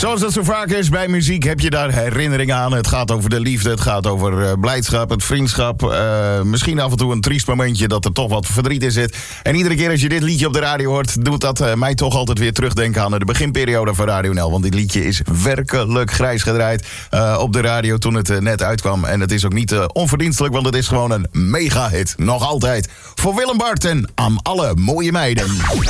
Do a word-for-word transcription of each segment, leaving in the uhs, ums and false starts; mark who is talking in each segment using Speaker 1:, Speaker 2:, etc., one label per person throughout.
Speaker 1: Zoals dat zo vaak is bij muziek heb je daar herinneringen aan. Het gaat over de liefde, het gaat over uh, blijdschap, het vriendschap. Uh, misschien af en toe een triest momentje dat er toch wat verdriet in zit. En iedere keer als je dit liedje op de radio hoort, doet dat uh, mij toch altijd weer terugdenken aan de beginperiode van Radio N L. Want dit liedje is werkelijk grijs gedraaid uh, op de radio toen het uh, net uitkwam. En het is ook niet uh, onverdienstelijk, want het is gewoon een mega-hit. Nog altijd. Voor Willem Barton aan alle mooie meiden.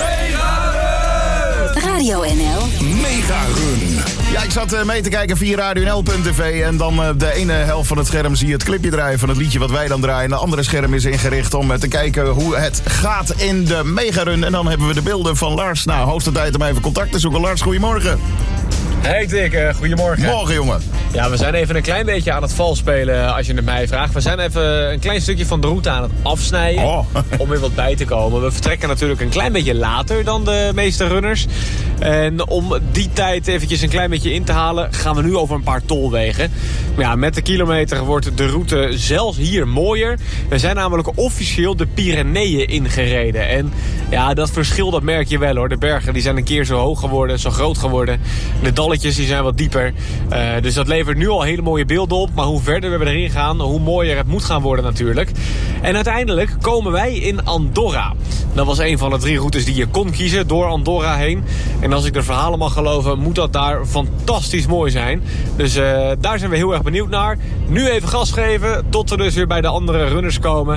Speaker 2: Radio N L
Speaker 1: Mega Run. Ja, ik zat uh, mee te kijken via radio n l punt t v. En dan uh, de ene helft van het scherm zie je het clipje draaien van het liedje wat wij dan draaien. De andere scherm is ingericht om uh, te kijken hoe het gaat in de Mega Run. En dan hebben we de beelden van Lars. Nou, hoogste tijd om even contact te zoeken. Lars, goedemorgen.
Speaker 3: Hey Dick, uh, goedemorgen.
Speaker 1: Morgen, jongen.
Speaker 3: Ja, we zijn even een klein beetje aan het vals spelen als je het mij vraagt. We zijn even een klein stukje van de route aan het afsnijden
Speaker 1: oh.
Speaker 3: om weer wat bij te komen. We vertrekken natuurlijk een klein beetje later dan de meeste runners. En om die tijd eventjes een klein beetje in te halen, gaan we nu over een paar tolwegen. Maar ja, met de kilometer wordt de route zelfs hier mooier. We zijn namelijk officieel de Pyreneeën ingereden. En ja, dat verschil dat merk je wel hoor. De bergen die zijn een keer zo hoog geworden, zo groot geworden. De dalletjes die zijn wat dieper. Uh, dus dat levert nu al hele mooie beelden op. Maar hoe verder we erin gaan, hoe mooier het moet gaan worden natuurlijk. En uiteindelijk komen wij in Andorra. Dat was een van de drie routes die je kon kiezen door Andorra heen. En als ik de verhalen mag geloven, moet dat daar fantastisch mooi zijn. Dus uh, daar zijn we heel erg benieuwd naar. Nu even gas geven, tot we dus weer bij de andere runners komen.